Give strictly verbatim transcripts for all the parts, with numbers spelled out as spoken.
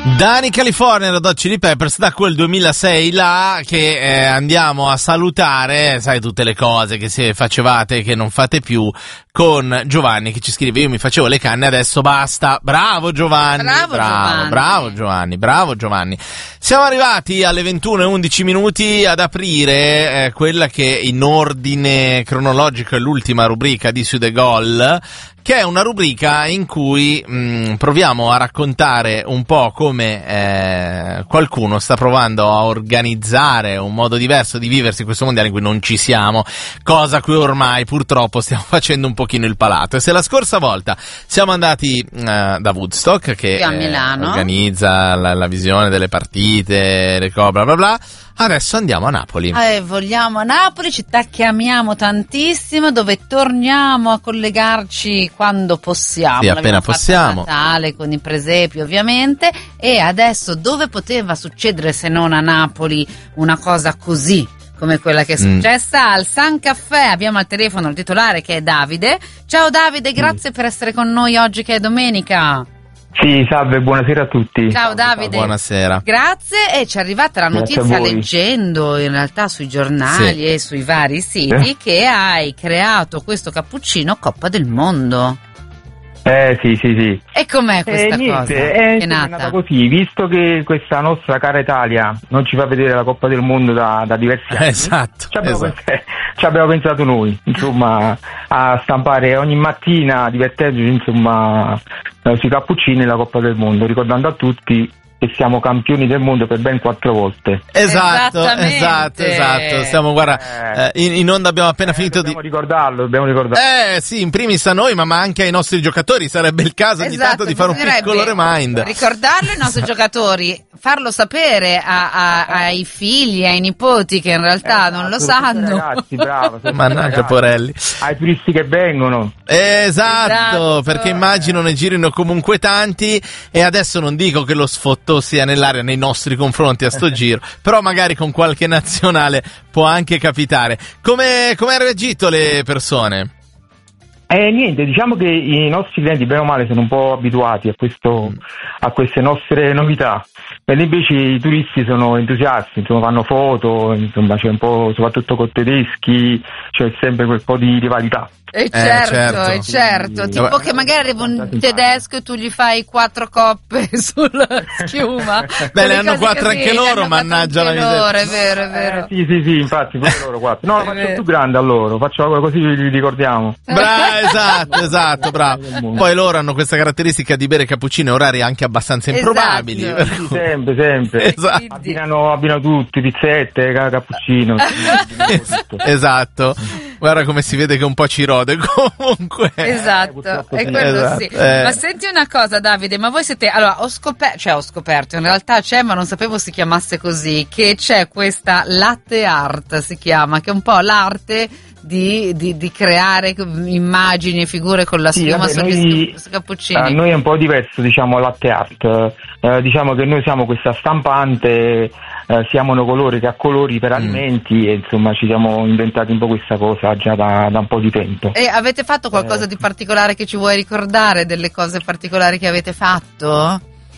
Dani California, Red Hot Chili Peppers, da quel duemilasei là che eh, andiamo a salutare, sai, tutte le cose che se facevate e che non fate più, con Giovanni che ci scrive: io mi facevo le canne, adesso basta. Bravo Giovanni, bravo, bravo Giovanni. bravo Giovanni, bravo Giovanni. Siamo arrivati alle ventuno e undici minuti ad aprire eh, quella che in ordine cronologico è l'ultima rubrica di Su The Gol, che è una rubrica in cui mh, proviamo a raccontare un po' come eh, qualcuno sta provando a organizzare un modo diverso di viversi questo mondiale in cui non ci siamo, cosa a cui ormai purtroppo stiamo facendo un pochino il palato. E se la scorsa volta siamo andati eh, da Woodstock, che a Milano. Eh, organizza la, la visione delle partite, le cose, bla bla bla, adesso andiamo a Napoli. Eh, vogliamo a Napoli, città che amiamo tantissimo, dove torniamo a collegarci quando possiamo. Sì, appena possiamo. A Natale con i presepi ovviamente. E adesso dove poteva succedere se non a Napoli una cosa così come quella che è successa mm. al San Caffè? Abbiamo al telefono il titolare, che è Davide. Ciao Davide, grazie mm. per essere con noi oggi che è domenica. Sì, salve, buonasera a tutti. Ciao Davide. Buonasera. Grazie, e ci è arrivata la notizia leggendo in realtà sui giornali sì. e sui vari siti eh? che hai creato questo cappuccino Coppa del Mondo. Eh sì, sì, sì. E com'è questa eh, niente, cosa? È, è nata? è nata così, visto che questa nostra cara Italia non ci fa vedere la Coppa del Mondo da, da diversi anni. Esatto. Ci abbiamo, esatto. Pensato, ci abbiamo pensato noi, insomma, a stampare ogni mattina, divertendoci, insomma, sui cappuccini la Coppa del Mondo, ricordando a tutti che siamo campioni del mondo per ben quattro volte. Esatto, esatto, esatto. Stiamo, guarda, eh, in, in onda abbiamo appena eh, finito dobbiamo di... ricordarlo, dobbiamo ricordarlo. Eh sì, in primis a noi, ma, ma anche ai nostri giocatori sarebbe il caso ogni esatto, tanto di fare un piccolo reminder. Ricordarlo ai nostri giocatori, farlo sapere a, a, ai figli, ai nipoti che in realtà eh, non lo sanno. Ragazzi, bravo. Mannaggia porelli. Ai turisti che vengono. Esatto, esatto, perché immagino ne girino comunque tanti, e adesso non dico che lo sfotto sia nell'aria nei nostri confronti a sto giro, però magari con qualche nazionale può anche capitare. Come come hanno reagito le persone? Eh niente, diciamo che i nostri clienti bene o male sono un po' abituati a questo a queste nostre novità, e invece i turisti sono entusiasti, insomma fanno foto, insomma c'è un po', soprattutto con tedeschi, c'è sempre quel po' di rivalità. E certo, eh, certo. e certo, Sì. tipo che magari arriva un tedesco e tu gli fai quattro coppe sulla schiuma. Beh, ne hanno quattro anche sì, loro, mannaggia la miseria. È vero, è vero. Eh, sì, sì, sì, infatti, pure loro quattro. No, lo faccio più grande a loro, faccio così li ricordiamo. Bravo, esatto, esatto, bravo. Poi loro hanno questa caratteristica di bere cappuccino a orari anche abbastanza improbabili. Esatto. Sì, sempre, sempre. Esatto. Abbinano, abbinano tutti, pizzette, cappuccino. Esatto. Guarda come si vede che un po' ci rode comunque. Esatto, eh, è quello esatto. sì. Eh. Ma senti una cosa Davide, ma voi siete... Allora, ho scoperto, cioè ho scoperto, in realtà c'è, ma non sapevo si chiamasse così, che c'è questa latte art, si chiama, che è un po' l'arte di, di, di creare immagini e figure con la Sì, schiuma vabbè, sugli noi, cappuccini. A noi è un po' diverso, diciamo, latte art. Eh, diciamo che noi siamo questa stampante, eh, sia monocolore che a colori per mm. alimenti, e insomma ci siamo inventati un po' questa cosa già da, da un po' di tempo. E avete fatto qualcosa Eh. di particolare che ci vuoi ricordare, delle cose particolari che avete fatto?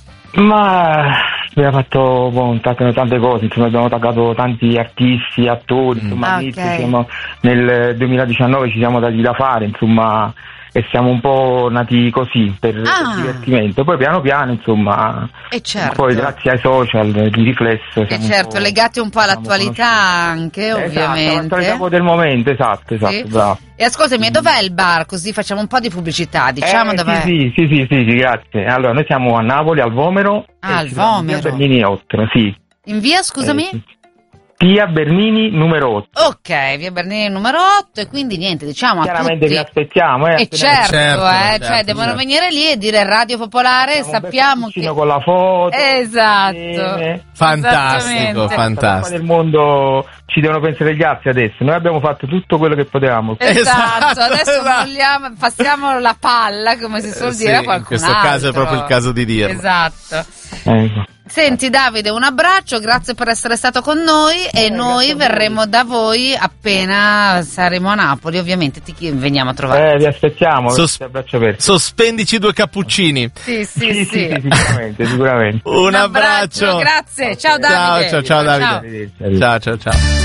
Ma abbiamo fatto boh, tante, tante cose, insomma abbiamo taggato tanti artisti, attori, insomma Ah, all'inizio ok. siamo- nel duemiladiciannove ci siamo dati da fare, insomma, e siamo un po' nati così per, Ah. per divertimento. Poi piano piano, insomma, E certo. poi grazie ai social di riflesso E siamo un certo, po', legati un po' siamo all'attualità anche, conosciuti. Esatto, ovviamente. l'attualità un po' del momento, esatto, esatto, Sì. bravo. E ascoltami, dov'è il bar? Così facciamo un po' di pubblicità, diciamo Eh, dov'è. sì, sì, sì, sì, sì, grazie. Allora, noi siamo a Napoli, al Vomero. Ah, e al ci troviamo in Vomero. via Bernini otto, sì. In via, scusami? Eh, sì. Via Bernini numero otto. Ok, via Bernini numero otto, e quindi niente, diciamo a Chiaramente tutti. vi aspettiamo, eh. E appena- certo, Certo, eh, certo, cioè devono certo. venire lì e dire Radio Popolare, Facciamo un bel sappiamo che... cappuccino con la foto. Esatto. insieme. Fantastico, Esattamente. La Coppa fantastico. del mondo ci devono pensare gli altri adesso. Noi abbiamo fatto tutto quello che potevamo. Esatto, Esatto, adesso esatto. vogliamo, passiamo la palla, come si suol Eh, dire, sì, a qualcun in questo caso è altro. proprio il caso di dirlo. Esatto. Ecco. Senti Davide, un abbraccio, grazie per essere stato con noi e eh, noi verremo da voi appena saremo a Napoli, ovviamente ti veniamo a trovare. Eh, vi aspettiamo, Sos- abbraccio aperto. Sospendici due cappuccini. Sì, sì, Sì, sì. sì, sì, sicuramente, sicuramente. Un, Un abbraccio, abbraccio. grazie. Ciao Davide. Ciao, ciao, ciao Davide. Arrivederci, arrivederci. Ciao, ciao, ciao.